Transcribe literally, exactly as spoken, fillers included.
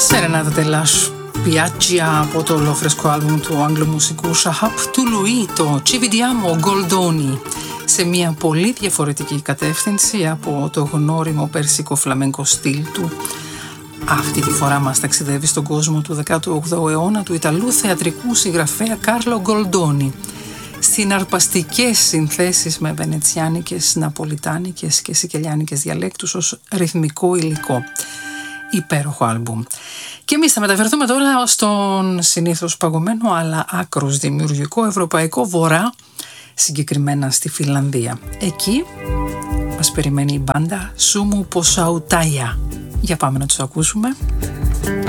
Serenata della Spiaggia από το ολόφρεσκο άλμπουμ του αγγλομουσικού Shahab του Λουί, το Ci vediamo Goldoni, σε μια πολύ διαφορετική κατεύθυνση από το γνώριμο περσικό φλαμέγκο στυλ του. Αυτή τη φορά μας ταξιδεύει στον κόσμο του δέκατου όγδοου αιώνα του Ιταλού θεατρικού συγγραφέα Κάρλο Γκολντόνι, συναρπαστικές συνθέσεις με βενετσιάνικες, ναπολιτάνικες και σικελιάνικες διαλέκτους ως ρυθμικό υλικό. Υπέροχο άλμπουμ. Και εμείς θα μεταφερθούμε τώρα στον συνήθως παγωμένο αλλά άκρος δημιουργικό ευρωπαϊκό βορρά, συγκεκριμένα στη Φινλανδία. Εκεί μας περιμένει η μπάντα Σούμου Ποσαουτάγια. Για πάμε να τους ακούσουμε.